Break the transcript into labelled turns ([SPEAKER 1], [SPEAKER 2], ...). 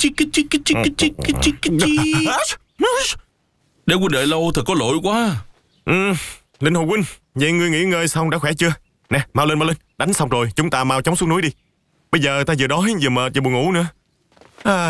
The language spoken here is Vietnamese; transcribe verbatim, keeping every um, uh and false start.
[SPEAKER 1] Để huynh đợi lâu thật có lỗi quá.
[SPEAKER 2] Ừ, Linh Hồ huynh, vậy ngươi nghỉ ngơi xong đã khỏe chưa? Nè, mau lên mau lên, đánh xong rồi chúng ta mau chóng xuống núi đi. Bây giờ ta vừa đói vừa mệt vừa buồn ngủ nữa. À...